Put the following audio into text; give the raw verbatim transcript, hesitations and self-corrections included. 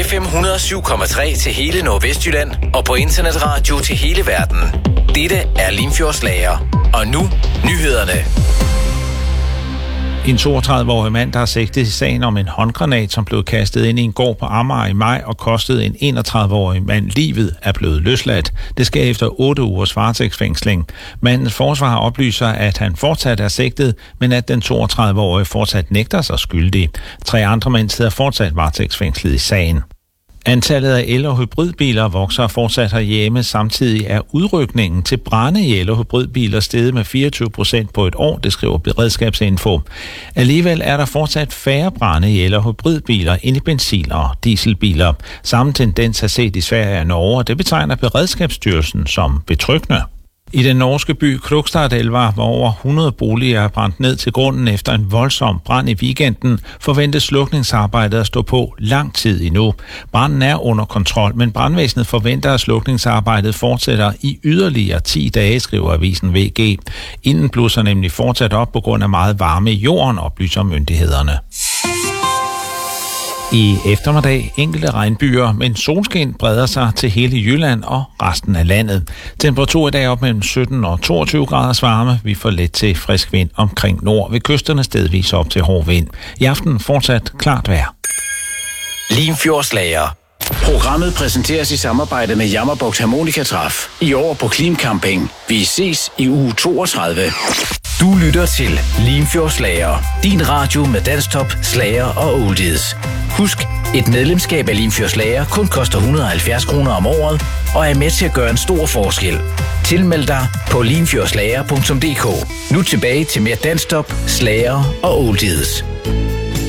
F M et hundrede og syv komma tre til hele Nordvestjylland og på internetradio til hele verden. Dette er Limfjordsslager. Og nu, nyhederne. En toogtredive-årig mand, der er sigtet i sagen om en håndgranat, som blev kastet ind i en gård på Amager i maj og kostede en enogtredive-årig mand livet, er blevet løsladt. Det sker efter otte ugers varetægtsfængsling. Mandens forsvar oplyser, at han fortsat er sigtet, men at den toogtredive-årige fortsat nægter sig skyldig. Tre andre mænd sidder fortsat varetægtsfængslet i sagen. Antallet af el- og hybridbiler vokser fortsat herhjemme. Samtidig er udrykningen til brande i el- og hybridbiler steget med fireogtyve procent på et år, det skriver Beredskabsinfo. Alligevel er der fortsat færre brande i el- og hybridbiler end i benzin- og dieselbiler. Samme tendens er set i Sverige og Norge, og det betegner Beredskabsstyrelsen som betryggende. I den norske by Krokstadelva, hvor over hundrede boliger er brændt ned til grunden efter en voldsom brand i weekenden, forventes slukningsarbejdet at stå på lang tid endnu. Branden er under kontrol, men brandvæsenet forventer, at slukningsarbejdet fortsætter i yderligere ti dage, skriver avisen V G. Ilden blusser nemlig fortsat op på grund af meget varme i jorden, oplyser myndighederne. I eftermiddag enkelte regnbyer, men solskin breder sig til hele Jylland og resten af landet. Temperatur i dag op mellem sytten og toogtyve graders varme. Vi får let til frisk vind omkring nord, ved kysterne stedvis op til hård vind. I aften fortsat klart vejr. Limfjordsslager. Programmet præsenteres i samarbejde med Jammerbugt Harmonikatræf. I år på Klim Camping. Vi ses i uge toogtredive. Du lytter til Limfjordsslager. Din radio med dansktop, slager og oldies. Husk, et medlemskab af Limfjordsslager kun koster et hundrede og halvfjerds kroner om året og er med til at gøre en stor forskel. Tilmeld dig på limfjordslager punktum d k. Nu tilbage til mere dansktop, slager og oldies.